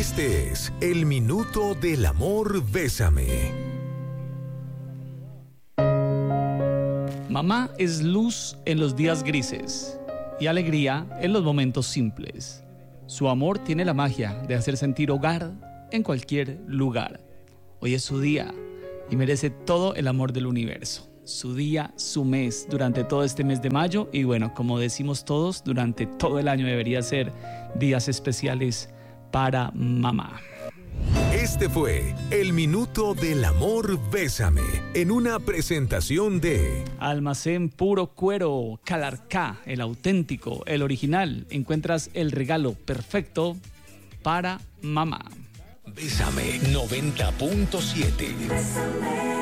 Este es el Minuto del Amor Bésame. Mamá es luz en los días grises y alegría en los momentos simples. Su amor tiene la magia de hacer sentir hogar en cualquier lugar. Hoy es su día y merece todo el amor del universo. Su día, su mes, durante todo este mes de mayo y bueno, como decimos todos, durante todo el año debería ser días especiales para mamá. Este fue el Minuto del Amor Bésame, en una presentación de Almacén Puro Cuero, Calarcá, el auténtico, el original. Encuentras el regalo perfecto para mamá. Bésame 90.7.